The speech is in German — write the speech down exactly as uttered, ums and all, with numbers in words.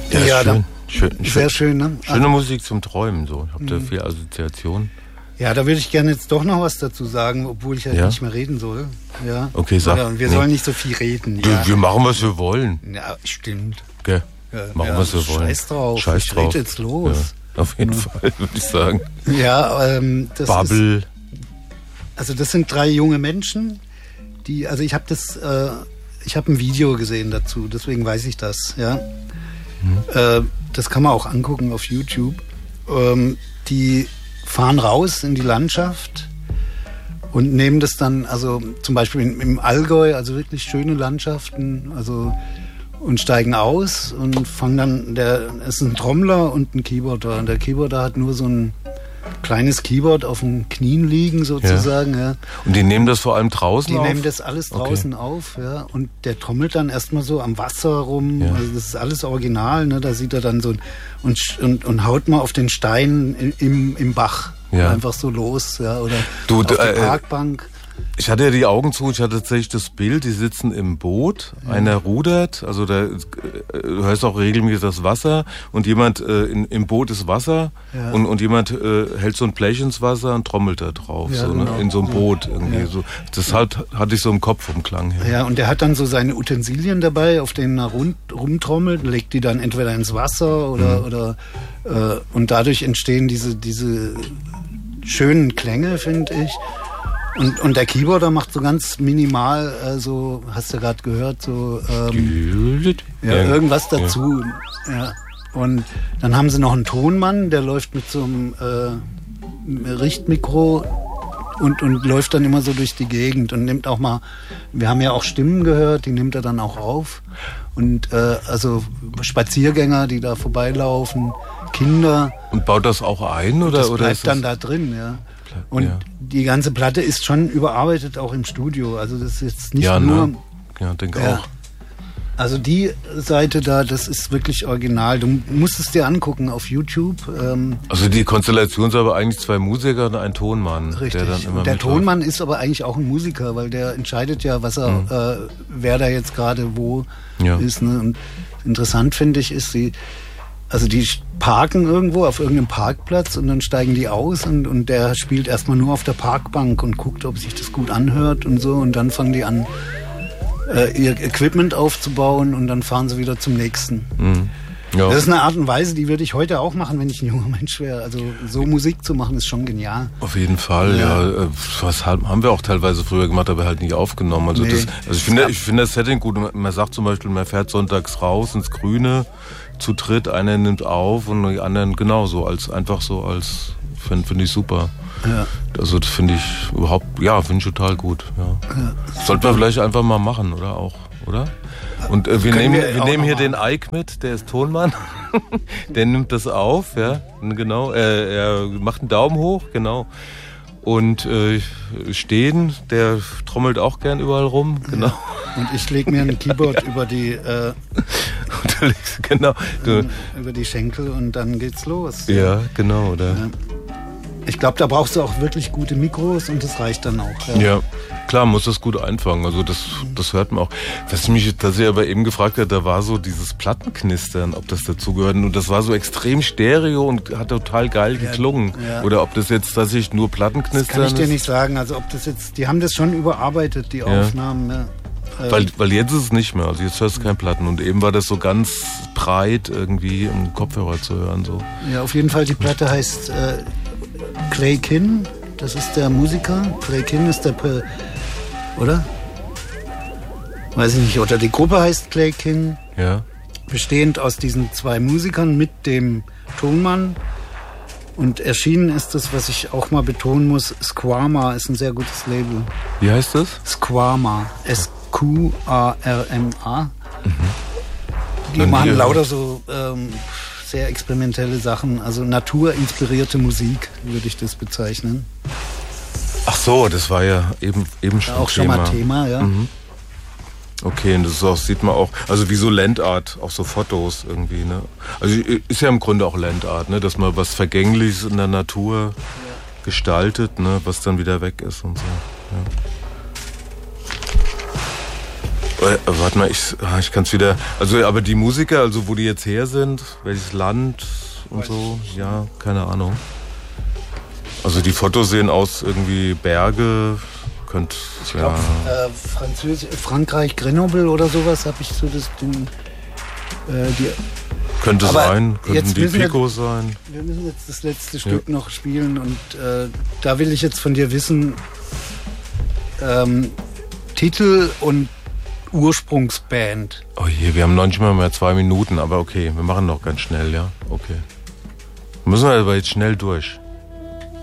Ja, ja schön. Schön, Sehr schön, schön, ne? Schöne Musik zum Träumen, so. Ich habe da viel Assoziation. Ja, da würde ich gerne jetzt doch noch was dazu sagen, obwohl ich ja, ja? nicht mehr reden soll. Ja. Okay, sag. Ja, und wir nee. sollen nicht so viel reden. Du, ja. Wir machen, was wir wollen. Ja, stimmt. Okay. Ja, machen, ja, was wir wollen. Scheiß drauf. Scheiß ich drauf. red jetzt los. Ja, auf jeden ja. Fall, würde ich sagen. Ja, ähm, das Bubble. ist... Also das sind drei junge Menschen, die... Also ich habe das... Äh, ich habe ein Video gesehen dazu, deswegen weiß ich das, ja. Mhm. Äh, das kann man auch angucken auf YouTube. Ähm, die fahren raus in die Landschaft und nehmen das dann, also zum Beispiel in, im Allgäu, also wirklich schöne Landschaften, also und steigen aus und fangen dann, der ist ein Trommler und ein Keyboarder und der Keyboarder hat nur so ein kleines Keyboard auf den Knien liegen sozusagen. Ja. Ja. Und die nehmen das vor allem draußen die auf? Die nehmen das alles draußen okay. auf, ja. Und der trommelt dann erstmal so am Wasser rum. Ja. Also das ist alles original, ne? Da sieht er dann so und, und, und haut mal auf den Stein in, im, im Bach. Ja. Einfach so los, ja. Oder du, auf der äh, Parkbank. Ich hatte ja die Augen zu, ich hatte tatsächlich das Bild, die sitzen im Boot, ja. einer rudert, also da, du hörst auch regelmäßig das Wasser und jemand äh, in, im Boot ist Wasser ja. und, und jemand äh, hält so ein Blech ins Wasser und trommelt da drauf, ja, so, genau. ne, in so einem Boot irgendwie. Ja. So. Das halt, hatte ich so im Kopf vom Klang her. Ja, und der hat dann so seine Utensilien dabei, auf denen er rund, rumtrommelt, legt die dann entweder ins Wasser oder, mhm. oder äh, und dadurch entstehen diese, diese schönen Klänge, finde ich. Und, und der Keyboarder macht so ganz minimal, äh, so, hast du gerade gehört, so ähm, ja, irgendwas dazu. Ja. Ja. Und dann haben sie noch einen Tonmann, der läuft mit so einem äh, Richtmikro und, und läuft dann immer so durch die Gegend und nimmt auch mal, wir haben ja auch Stimmen gehört, die nimmt er dann auch auf. Und äh, also Spaziergänger, die da vorbeilaufen, Kinder. Und baut das auch ein? Oder, das oder bleibt ist dann das da drin, ja. Und ja. die ganze Platte ist schon überarbeitet, auch im Studio. Also das ist jetzt nicht ja, nur... Ne? Ja, denke ja. auch. Also die Seite da, das ist wirklich original. Du musst es dir angucken auf YouTube. Ähm also die Konstellation ist aber eigentlich zwei Musiker und ein Tonmann. Richtig. Der, dann immer und der Tonmann ist aber eigentlich auch ein Musiker, weil der entscheidet ja, was er, mhm. äh, wer da jetzt gerade wo ja. ist. Ne? Und interessant finde ich, ist sie... Also die parken irgendwo auf irgendeinem Parkplatz und dann steigen die aus und, und der spielt erstmal nur auf der Parkbank und guckt, ob sich das gut anhört und so. Und dann fangen die an, äh, ihr Equipment aufzubauen und dann fahren sie wieder zum nächsten. Mhm. Ja. Das ist eine Art und Weise, die würde ich heute auch machen, wenn ich ein junger Mensch wäre. Also so Musik zu machen, ist schon genial. Auf jeden Fall, ja. ja. Was haben wir auch teilweise früher gemacht, aber halt nicht aufgenommen. Also, nee. das, also ich finde ich finde das Setting gut. Man sagt zum Beispiel, man fährt sonntags raus ins Grüne, zu dritt, einer nimmt auf und die anderen genauso, als einfach so als, finde find ich super. Ja. Also das finde ich überhaupt, ja, finde ich total gut. Ja. Ja. Sollten wir vielleicht einfach mal machen, oder auch, oder? Und äh, wir nehmen, wir, wir nehmen hier den Ike mit, der ist Tonmann, der nimmt das auf, ja, genau, er, er macht einen Daumen hoch, genau. Und äh, Stehen, der trommelt auch gern überall rum, genau. Ja. Und ich lege mir ein Keyboard über die äh, du legst, genau, du, über die Schenkel und dann geht's los. Ja, genau, oder? Ja. Ich glaube, da brauchst du auch wirklich gute Mikros und das reicht dann auch. Ja, ja klar, muss das gut einfangen. Also das, das hört man auch. Was mich tatsächlich aber eben gefragt hat, da war so dieses Plattenknistern, ob das dazugehört. Und das war so extrem stereo und hat total geil geklungen. Ja, ja. Oder ob das jetzt tatsächlich nur Plattenknistern ist. Das kann ich dir nicht sagen. Also ob das jetzt, die haben das schon überarbeitet, die Aufnahmen. Ja. Ja. Weil, weil jetzt ist es nicht mehr. Also jetzt hörst du keine Platten. Und eben war das so ganz breit irgendwie im Kopfhörer zu hören. So. Ja, auf jeden Fall. Die Platte heißt äh, Clay Kinn. Das ist der Musiker. Clay Kinn ist der... Pe- Oder? Weiß ich nicht. Oder die Gruppe heißt Clay Kinn. Ja. Bestehend aus diesen zwei Musikern mit dem Tonmann. Und erschienen ist das, was ich auch mal betonen muss, Squama ist ein sehr gutes Label. Wie heißt das? Squama. S Q A R M A. Mhm. Die Dann machen hier. lauter so ähm, sehr experimentelle Sachen. Also naturinspirierte Musik, würde ich das bezeichnen. Ach so, das war ja eben, eben schon ja, auch Thema. schon mal Thema, ja. Mhm. Okay, und das ist auch, sieht man auch, also wie so Landart, auch so Fotos irgendwie, ne? Also ist ja im Grunde auch Landart, ne? Dass man was Vergängliches in der Natur ja. gestaltet, ne? Was dann wieder weg ist und so. Ja. Äh, warte mal, ich, ich kann es wieder. Also, aber die Musiker, also wo die jetzt her sind, welches Land und Weiß so, ja, keine Ahnung. Also die Fotos sehen aus irgendwie Berge, könnt. Ich glaube, ja. äh, Französisch, Frankreich, Grenoble oder sowas habe ich so das Ding. Äh, die, könnte sein, könnten die Picos wir, sein. Wir müssen jetzt das letzte Stück ja. noch spielen und äh, da will ich jetzt von dir wissen, ähm, Titel und Ursprungsband. Oh je, wir haben noch nicht mal mehr zwei Minuten, aber okay, wir machen noch ganz schnell, ja, okay. Müssen wir aber jetzt schnell durch.